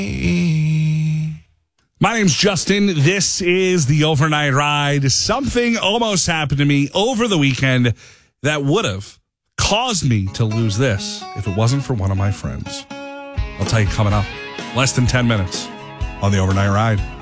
My name's Justin. This is the Overnight Ride. Something almost happened to me over the weekend that would have caused me to lose this if it wasn't for one of my friends. I'll tell you coming up. Less than 10 minutes on the Overnight Ride.